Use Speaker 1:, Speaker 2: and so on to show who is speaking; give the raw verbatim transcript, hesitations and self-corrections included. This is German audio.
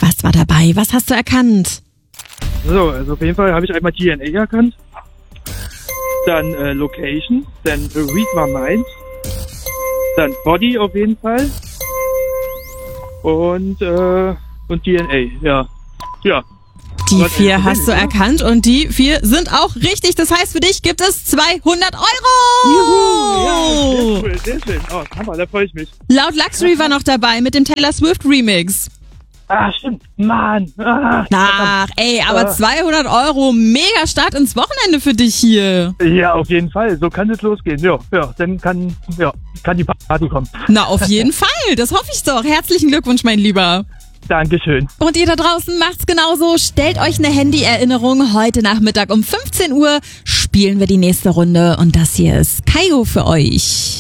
Speaker 1: Was war dabei? Was hast du erkannt?
Speaker 2: So, also auf jeden Fall habe ich einmal D N A erkannt. Dann äh, Location. Dann äh, Read My Mind. Dann Body auf jeden Fall. Und, äh, und D N A, ja. Ja.
Speaker 1: Die vier hast du erkannt und die vier sind auch richtig. Das heißt, für dich gibt es zweihundert Euro.
Speaker 2: Juhu, ja, sehr cool, sehr schön. Oh, Hammer, da freue ich mich.
Speaker 1: Loud Luxury war noch dabei mit dem Taylor Swift Remix.
Speaker 2: Ah, stimmt. Mann. Ah,
Speaker 1: Ach, ey, aber
Speaker 2: ah.
Speaker 1: zweihundert Euro, mega Start ins Wochenende für dich hier.
Speaker 2: Ja, auf jeden Fall. So kann es losgehen. Ja, ja, dann kann, ja, kann die Party kommen.
Speaker 1: Na, auf jeden Fall. Das hoffe ich doch. Herzlichen Glückwunsch, mein Lieber.
Speaker 2: Dankeschön.
Speaker 1: Und ihr da draußen macht's genauso. Stellt euch eine Handy-Erinnerung. Heute Nachmittag um fünfzehn Uhr spielen wir die nächste Runde. Und das hier ist Kaigo für euch.